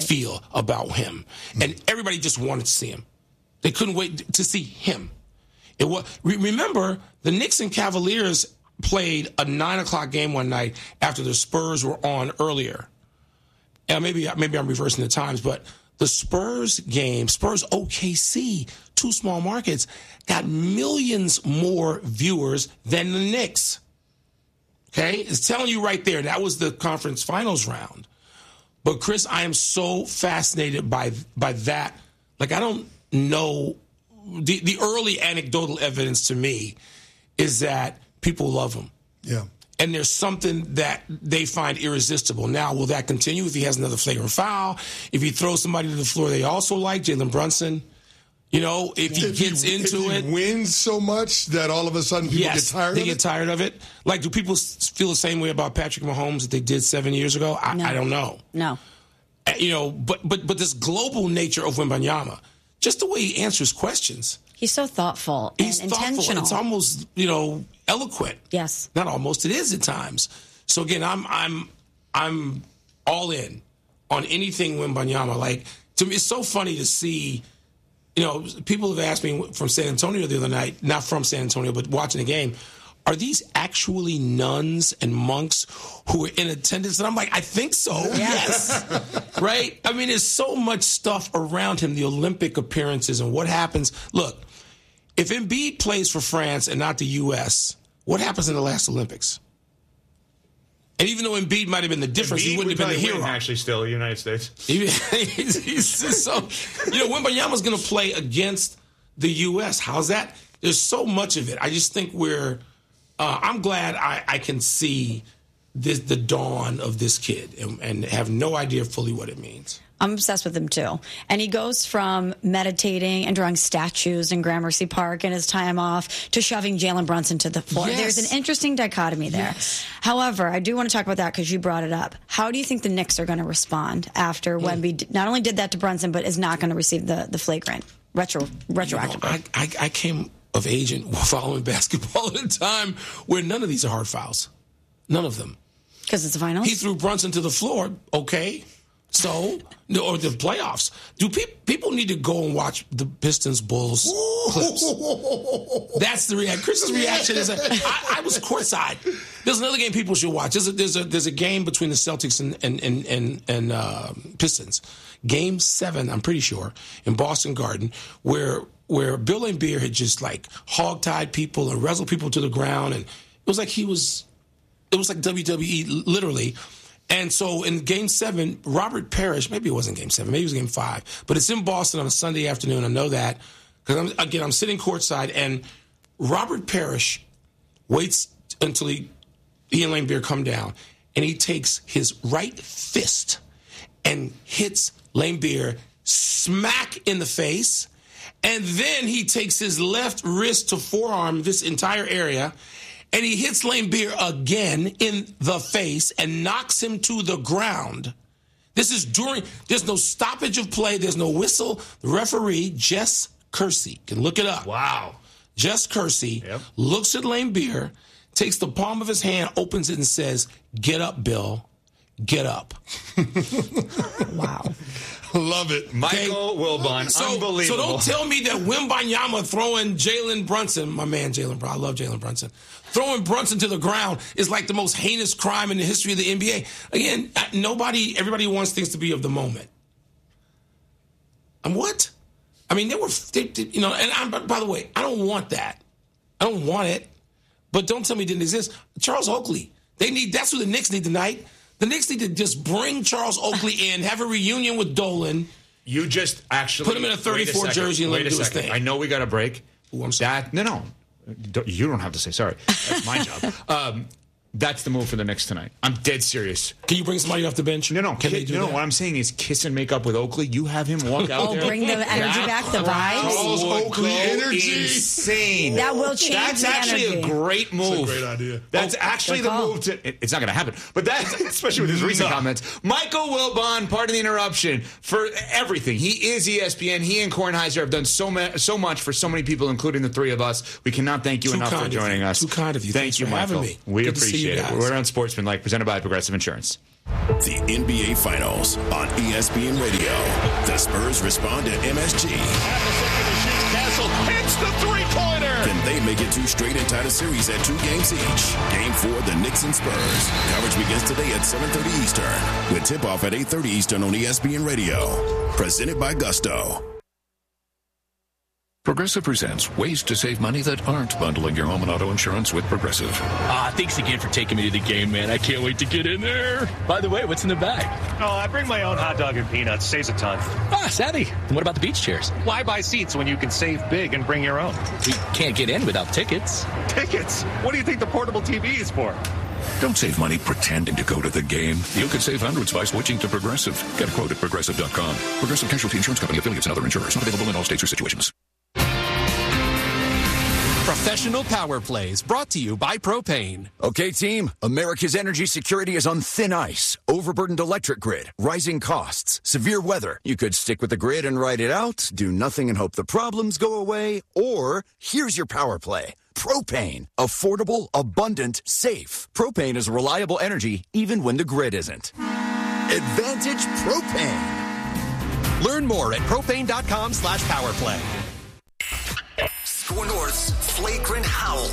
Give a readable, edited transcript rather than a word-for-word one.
feel about him. And everybody just wanted to see him. They couldn't wait to see him. It was, remember, the Knicks and Cavaliers played a 9:00 game one night after the Spurs were on earlier. And maybe I'm reversing the times, but the Spurs game, Spurs OKC, two small markets, got millions more viewers than the Knicks. Okay? It's telling you right there, that was the conference finals round. But, Chris, I am so fascinated by that. Like, I don't know. The early anecdotal evidence to me is that people love him. Yeah. And there's something that they find irresistible. Now, will that continue if he has another flagrant foul? If he throws somebody to the floor they also like, Jalen Brunson? You know, if he gets into it. Wins so much that all of a sudden people get tired of it? They get tired of it. Like, do people feel the same way about Patrick Mahomes that they did 7 years ago? I don't know. No. You know, but this global nature of Wembanyama, just the way he answers questions. He's so thoughtful and intentional. It's almost, eloquent. Yes. Not almost. It is at times. So again, I'm all in on anything Wembanyama. Like, to me, it's so funny to see. People have asked me from San Antonio the other night, not from San Antonio, but watching the game, are these actually nuns and monks who are in attendance? And I'm like, I think so. Yes. Right? I mean, there's so much stuff around him, the Olympic appearances and what happens. Look, if Embiid plays for France and not the U.S., what happens in the last Olympics? And even though Embiid might have been the difference, he wouldn't have been the hero. Actually, still, the United States. Wembanyama's going to play against the U.S. How's that? There's so much of it. I just think I'm glad I can see the dawn of this kid and have no idea fully what it means. I'm obsessed with him, too. And he goes from meditating and drawing statues in Gramercy Park in his time off to shoving Jalen Brunson to the floor. Yes. There's an interesting dichotomy there. Yes. However, I do want to talk about that because you brought it up. How do you think the Knicks are going to respond after Wemby not only did that to Brunson, but is not going to receive the flagrant retroactively? I came of age and following basketball at a time where none of these are hard fouls. None of them. Because it's the finals? He threw Brunson to the floor. Okay. So, or the playoffs. Do people need to go and watch the Pistons Bulls clips? That's the reaction. Chris's reaction is I was courtside. There's another game people should watch. There's a game between the Celtics and Pistons. Game 7, I'm pretty sure, in Boston Garden, where Bill Laimbeer had just like hog-tied people and wrestled people to the ground, and it was like WWE, literally. And so in Game 7, Robert Parrish, maybe it wasn't Game 7, maybe it was Game 5, but it's in Boston on a Sunday afternoon. I know that because I'm sitting courtside, and Robert Parrish waits until he and Laimbeer come down, and he takes his right fist and hits Laimbeer smack in the face, and then he takes his left wrist to forearm, this entire area, and he hits Laimbeer again in the face and knocks him to the ground. This is there's no stoppage of play. There's no whistle. The referee, Jess Kersey, can look it up. Wow. Jess Kersey looks at Laimbeer, takes the palm of his hand, opens it and says, "Get up, Bill. Get up." Wow. Love it. Michael Wilbon, unbelievable. So don't tell me that Wembanyama throwing Jalen Brunson, my man Jalen Brunson, I love Jalen Brunson, throwing Brunson to the ground is like the most heinous crime in the history of the NBA. Again, everybody wants things to be of the moment. And what? I mean, and by the way, I don't want that. I don't want it. But don't tell me it didn't exist. Charles Oakley, that's who the Knicks need tonight. The Knicks need to just bring Charles Oakley in, have a reunion with Dolan. You just actually put him in a 34 jersey and let him do his thing. I know we got a break. Ooh, I'm sorry. No. You don't have to say sorry. That's my job. That's the move for the Knicks tonight. I'm dead serious. Can you bring somebody off the bench? No. Can they do that? What I'm saying is kiss and make up with Oakley. You have him walk out there. Bring the energy back, the vibes. Charles Oakley energy. Insane. That will change That's actually the energy. a great move. That's a great idea. That's actually the move to... It's not going to happen. But that's, especially with his recent comments. Michael Wilbon, pardon the interruption, for everything. He is ESPN. He and Kornheiser have done so much for so many people, including the three of us. We cannot thank you enough for joining us. Too kind of you. Thank you, for Michael. having me. We Good to see appreciate appreciate it. We're on Sportsmanlike, presented by Progressive Insurance. The NBA Finals on ESPN Radio. The Spurs respond to MSG. Half a second to shoot. Castle hits the three-pointer. Can they make it 2 straight and tie the series at 2 games each? Game 4, the Knicks and Spurs. Coverage begins today at 7:30 Eastern, with tip-off at 8:30 Eastern on ESPN Radio. Presented by Gusto. Progressive presents ways to save money that aren't bundling your home and auto insurance with Progressive. Thanks again for taking me to the game, man. I can't wait to get in there. By the way, what's in the bag? Oh, I bring my own hot dog and peanuts. Saves a ton. Savvy. And what about the beach chairs? Why buy seats when you can save big and bring your own? We can't get in without tickets. Tickets? What do you think the portable TV is for? Don't save money pretending to go to the game. You could save hundreds by switching to Progressive. Get a quote at Progressive.com. Progressive Casualty Insurance Company, affiliates, and other insurers. Not available in all states or situations. Professional Power Plays, brought to you by Propane. Okay, team, America's energy security is on thin ice. Overburdened electric grid, rising costs, severe weather. You could stick with the grid and ride it out, do nothing and hope the problems go away, or here's your power play. Propane. Affordable, abundant, safe. Propane is reliable energy even when the grid isn't. Advantage Propane. Learn more at propane.com/powerplay. Score North's Flagrant Howl